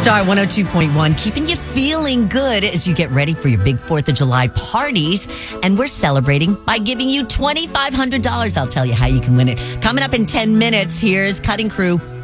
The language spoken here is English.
Star 102.1, keeping you feeling good as you get ready for your big 4th of July parties. And we're celebrating by giving you $2,500. I'll tell you how you can win it. Coming up in 10 minutes, here's Cutting Crew